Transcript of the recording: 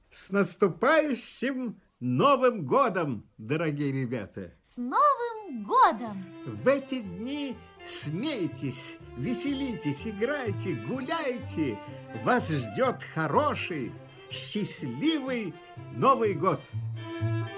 С наступающим Новым годом, дорогие ребята! С Новым годом! В эти дни смейтесь, веселитесь, играйте, гуляйте. Вас ждет хороший, счастливый Новый год!